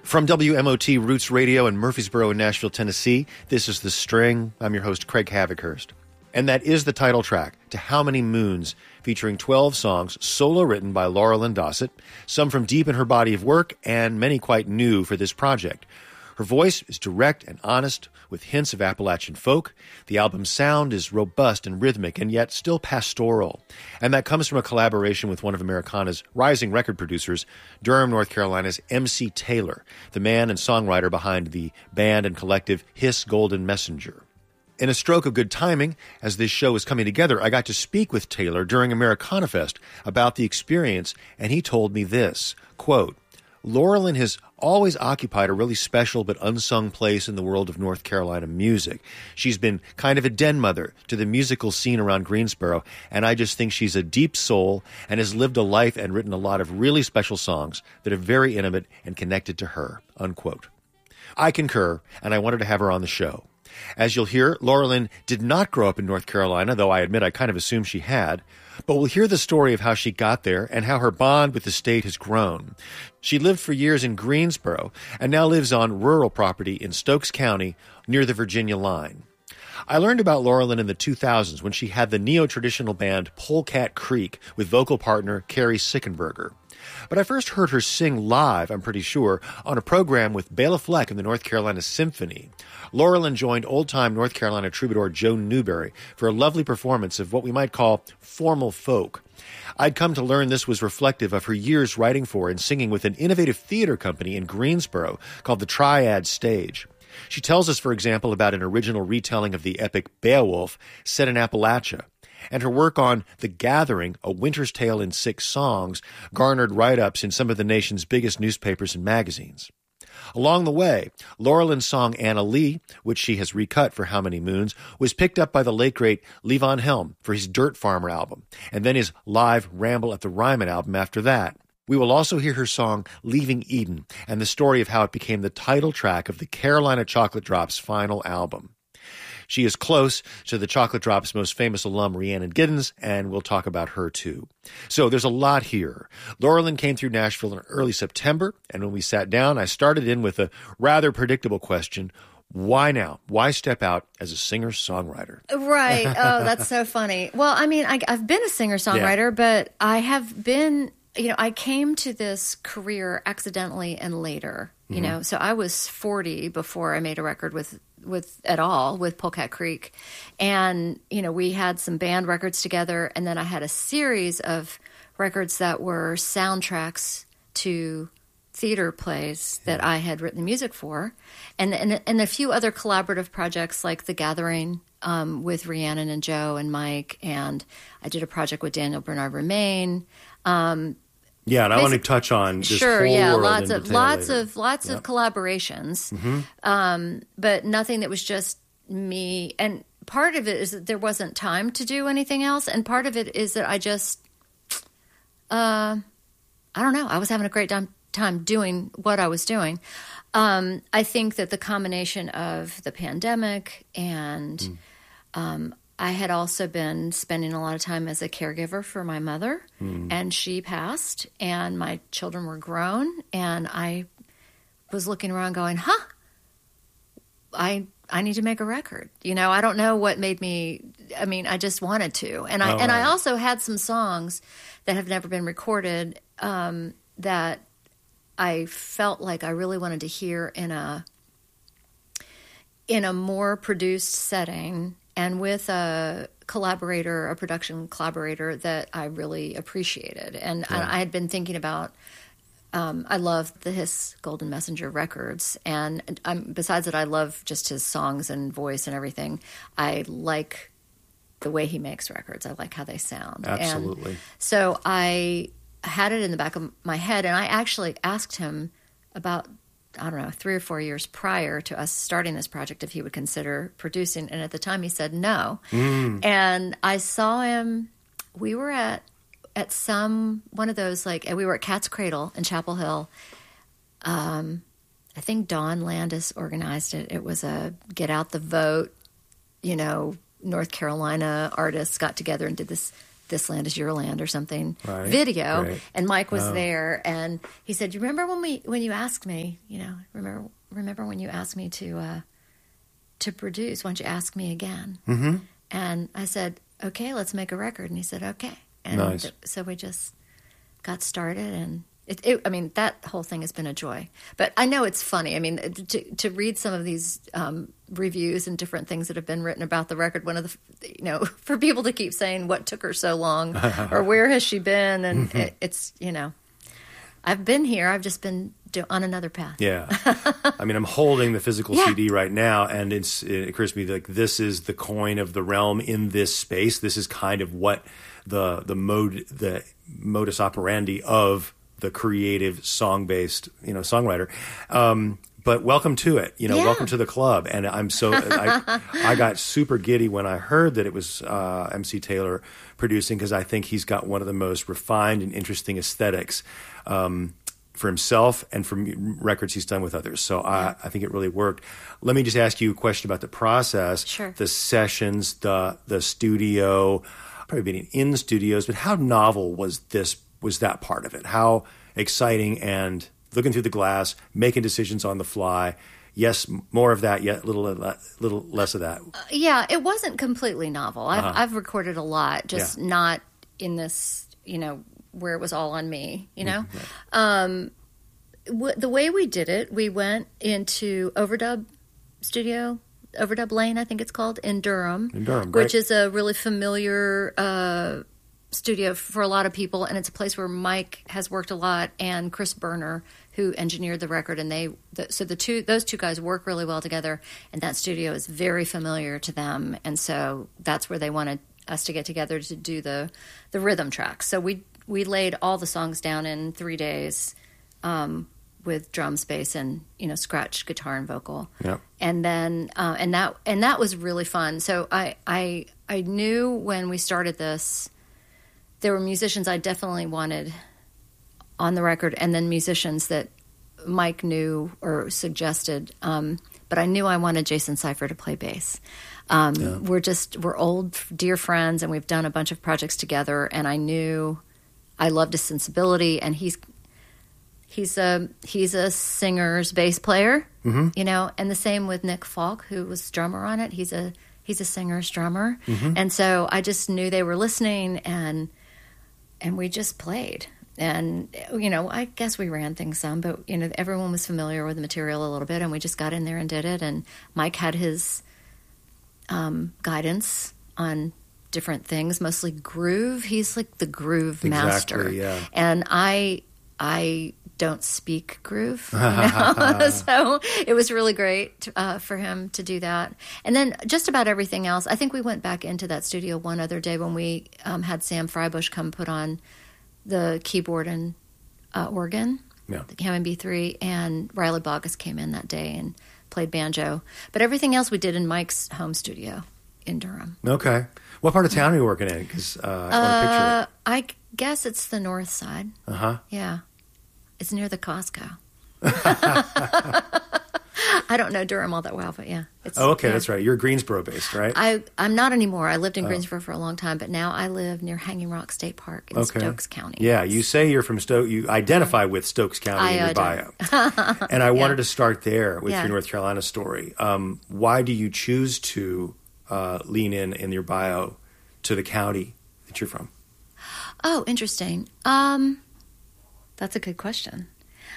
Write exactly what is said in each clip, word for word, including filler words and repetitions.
From W M O T Roots Radio in Murfreesboro and Nashville, Tennessee, this is The String. I'm your host, Craig Havikhurst. And that is the title track to How Many Moons, featuring twelve songs solo written by Laurelyn Dossett, some from deep in her body of work and many quite new for this project. Her voice is direct and honest, with hints of Appalachian folk. The album's sound is robust and rhythmic, and yet still pastoral. And that comes from a collaboration with one of Americana's rising record producers, Durham, North Carolina's M C Taylor, the man and songwriter behind the band and collective Hiss Golden Messenger. In a stroke of good timing, as this show was coming together, I got to speak with Taylor during Americana Fest about the experience, and he told me this, quote, Laurelyn has always occupied a really special but unsung place in the world of North Carolina music. She's been kind of a den mother to the musical scene around Greensboro, and I just think she's a deep soul and has lived a life and written a lot of really special songs that are very intimate and connected to her, unquote. I concur, and I wanted to have her on the show. As you'll hear, Laurelyn did not grow up in North Carolina, though I admit I kind of assumed she had. But we'll hear the story of how she got there and how her bond with the state has grown. She lived for years in Greensboro and now lives on rural property in Stokes County near the Virginia line. I learned about Laurelyn in the two thousands when she had the neo-traditional band Polecat Creek with vocal partner Carrie Sickenberger. But I first heard her sing live, I'm pretty sure, on a program with Bela Fleck and the North Carolina Symphony. Laurelyn joined old-time North Carolina troubadour Joe Newberry for a lovely performance of what we might call formal folk. I'd come to learn this was reflective of her years writing for and singing with an innovative theater company in Greensboro called the Triad Stage. She tells us, for example, about an original retelling of the epic Beowulf set in Appalachia. And her work on The Gathering, A Winter's Tale in Six Songs, garnered write-ups in some of the nation's biggest newspapers and magazines. Along the way, Laurelyn's song Anna Lee, which she has recut for How Many Moons, was picked up by the late great Levon Helm for his Dirt Farmer album, and then his live Ramble at the Ryman album after that. We will also hear her song Leaving Eden and the story of how it became the title track of the Carolina Chocolate Drops' final album. She is close to the Chocolate Drops' most famous alum, Rhiannon Giddens, and we'll talk about her too. So there's a lot here. Laurelyn came through Nashville in early September, and when we sat down, I started in with a rather predictable question. Why now? Why step out as a singer-songwriter? Right. Oh, that's so funny. Well, I mean, I, I've been a singer-songwriter, yeah. but I have been, you know, I came to this career accidentally and later, you mm-hmm. know. So I was forty before I made a record with with at all with Polecat Creek. And, you know, we had some band records together, and then I had a series of records that were soundtracks to theater plays that yeah. I had written the music for, and, and and a few other collaborative projects like The Gathering um, with Rhiannon and Joe and Mike, and I did a project with Daniel Bernard Remain. Um, Yeah, and I want to touch on this sure, whole yeah, world lots in of detail lots later. of lots yep. of collaborations, mm-hmm. um, but nothing that was just me. And part of it is that there wasn't time to do anything else, and part of it is that I just, uh, I don't know, I was having a great time time doing what I was doing. Um, I think that the combination of the pandemic and mm. um, I had also been spending a lot of time as a caregiver for my mother, mm. and she passed, and my children were grown, and I was looking around going, huh, I I need to make a record. You know, I don't know what made me, I mean, I just wanted to. And I, oh, and right. I also had some songs that have never been recorded um, that I felt like I really wanted to hear in a in a more produced setting and with a collaborator, a production collaborator that I really appreciated. And yeah. I, I had been thinking about, um, I love the Hiss Golden Messenger records. And I'm, besides that, I love just his songs and voice and everything. I like the way he makes records. I like how they sound. Absolutely. And so I had it in the back of my head, and I actually asked him about, I don't know, three or four years prior to us starting this project if he would consider producing. And at the time he said no. Mm. And I saw him, we were at at some, one of those, like, we were at Cat's Cradle in Chapel Hill. Um, I think Dawn Landis organized it. It was a get out the vote, you know, North Carolina artists got together and did this This Land Is Your Land or something right. video. Right. And Mike was oh. there, and he said, you remember when we when you asked me, you know, remember remember when you asked me to uh, to produce, why don't you ask me again? Mm-hmm. And I said, okay, let's make a record. And he said, okay. And nice. th- so we just got started, and it, it, I mean, that whole thing has been a joy. But I know it's funny. I mean, to, to read some of these um, reviews and different things that have been written about the record, one of the, you know, for people to keep saying what took her so long or where has she been, and it, it's, you know, I've been here. I've just been do, on another path. Yeah. I mean, I'm holding the physical yeah. C D right now, and it's, it occurs to me like this is the coin of the realm in this space. This is kind of what the the mode the modus operandi of the creative song-based, you know, songwriter. Um, but welcome to it, you know, yeah. welcome to the club. And I'm so, I, I got super giddy when I heard that it was uh, M C Taylor producing, because I think he's got one of the most refined and interesting aesthetics um, for himself and for records he's done with others. So yeah. I, I think it really worked. Let me just ask you a question about the process, sure. the sessions, the the studio, probably being in studios, but how novel was this? Was that part of it? How exciting, and looking through the glass, making decisions on the fly. Yes, more of that, yet little little less of that. Uh, yeah, it wasn't completely novel. I've, Uh-huh. I've recorded a lot, just yeah. not in this, you know, where it was all on me, you know? Mm-hmm. Um, w- the way we did it, we went into Overdub Studio, Overdub Lane, I think it's called, in Durham. In Durham, great. Which is a really familiar uh, studio for a lot of people, and it's a place where Mike has worked a lot, and Chris Berner, who engineered the record, and they the, so the two those two guys work really well together, and that studio is very familiar to them, and so that's where they wanted us to get together to do the the rhythm tracks. So we we laid all the songs down in three days um, with drums, bass, and you know scratch guitar and vocal, yep. and then uh, and that and that was really fun. So I I I knew when we started this, there were musicians I definitely wanted on the record, and then musicians that Mike knew or suggested. Um, but I knew I wanted Jason Cipher to play bass. Um, yeah. We're just we're old dear friends, and we've done a bunch of projects together. And I knew I loved his sensibility, and he's he's a he's a singer's bass player, mm-hmm. you know. And the same with Nick Falk, who was drummer on it. He's a he's a singer's drummer, mm-hmm. and so I just knew they were listening, and and we just played. And, you know, I guess we ran things some, but, you know, everyone was familiar with the material a little bit, and we just got in there and did it. And Mike had his um, guidance on different things, mostly groove. He's like the groove exactly, master. Yeah. And I I don't speak groove, you know? So it was really great uh, for him to do that. And then just about everything else, I think we went back into that studio one other day when we um, had Sam Freibush come put on the keyboard and uh, organ, yeah. the Hammond B three, and Riley Bogus came in that day and played banjo. But everything else we did in Mike's home studio in Durham. Okay. What part of town are you working in? Because uh, I want to picture it. I guess it's the north side. Uh-huh. Yeah. It's near the Costco. I don't know Durham all that well, but yeah. It's, oh, okay, yeah. that's right. You're Greensboro based, right? I, I'm not anymore. I lived in Oh. Greensboro for a long time, but now I live near Hanging Rock State Park in Okay. Stokes County. Yeah, you say you're from Stokes. You identify with Stokes County I, in your uh, bio. And I wanted to start there with Yeah. your North Carolina story. Um, why do you choose to uh, lean in in your bio to the county that you're from? Oh, interesting. Um, that's a good question.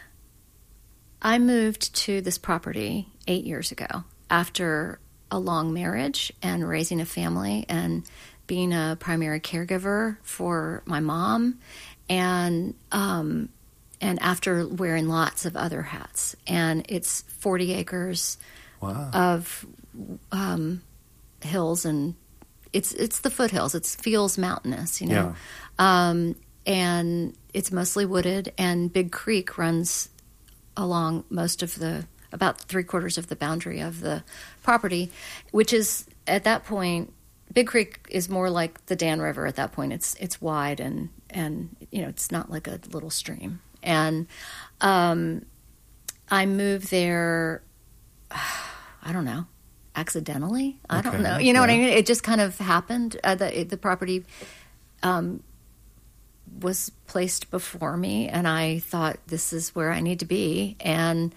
I moved to this property eight years ago after a long marriage and raising a family and being a primary caregiver for my mom, and um, and after wearing lots of other hats. And it's forty acres Wow. of um, hills, and it's it's the foothills. It feels mountainous, you know. Yeah. Um, and it's mostly wooded, and Big Creek runs along most of the, about three quarters of the boundary of the property, which is, at that point, Big Creek is more like the Dan River at that point. It's it's wide, and, and you know, it's not like a little stream. And um, I moved there, I don't know, accidentally? I Okay. don't know. You know what I Yeah. mean? It just kind of happened. Uh, the, the property um, was placed before me, and I thought, this is where I need to be. And